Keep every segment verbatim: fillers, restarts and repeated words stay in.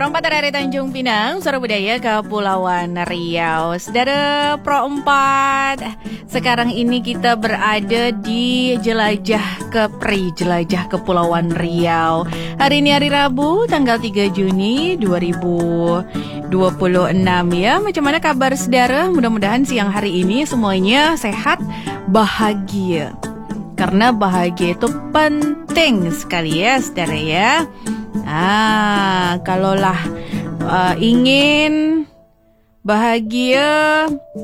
Perempat dari Tanjung Pinang, Suara Budaya Kepulauan Riau. Saudara Pro empat, sekarang ini kita berada di Jelajah Kepri, Jelajah Kepulauan Riau. Hari ini hari Rabu, tanggal tiga Juni dua ribu dua puluh enam ya. Macam mana kabar saudara? Mudah-mudahan siang hari ini semuanya sehat, bahagia. Karena bahagia itu penting sekali ya saudara ya. Ah, kalaulah uh, ingin bahagia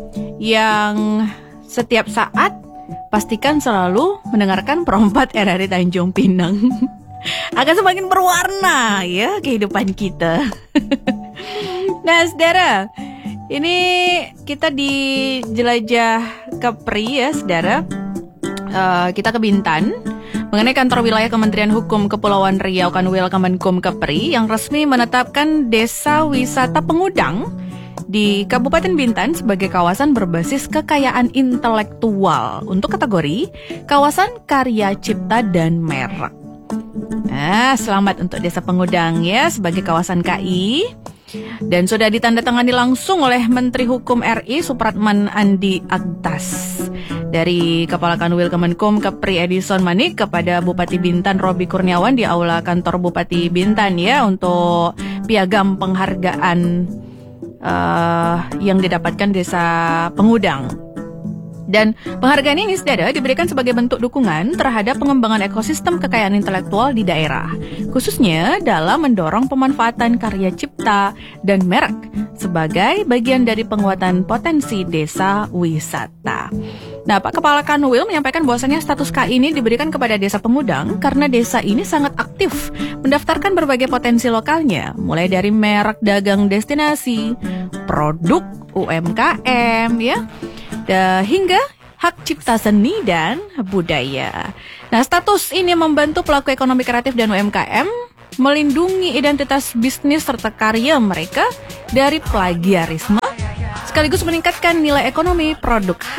yang setiap saat, pastikan selalu mendengarkan Perempat R R I Tanjung Pinang. Akan semakin berwarna ya kehidupan kita. Nah saudara, ini kita di Jelajah Kepri ya saudara. uh, Kita ke Bintan mengenai kantor wilayah Kementerian Hukum Kepulauan Riau Kanwil Kemenkum Kepri yang resmi menetapkan Desa Wisata Pengudang di Kabupaten Bintan sebagai kawasan berbasis kekayaan intelektual untuk kategori kawasan karya cipta dan merek. Nah, selamat untuk Desa Pengudang ya sebagai kawasan K I. Dan sudah ditandatangani langsung oleh Menteri Hukum R I Supratman Andi Aktas. Dari Kepala Kanwil Kemenkum Kepri Edison Manik kepada Bupati Bintan Robi Kurniawan di Aula Kantor Bupati Bintan ya untuk piagam penghargaan uh, yang didapatkan Desa Pengudang. Dan penghargaan ini saudara diberikan sebagai bentuk dukungan terhadap pengembangan ekosistem kekayaan intelektual di daerah, khususnya dalam mendorong pemanfaatan karya cipta dan merek sebagai bagian dari penguatan potensi desa wisata. Nah, Pak Kepala Kanwil menyampaikan bahwasannya status K I ini diberikan kepada Desa Pengudang karena desa ini sangat aktif mendaftarkan berbagai potensi lokalnya, mulai dari merek dagang destinasi, produk U M K M ya, hingga hak cipta seni dan budaya. Nah, status ini membantu pelaku ekonomi kreatif dan U M K M melindungi identitas bisnis serta karya mereka dari plagiarisme, sekaligus meningkatkan nilai ekonomi produk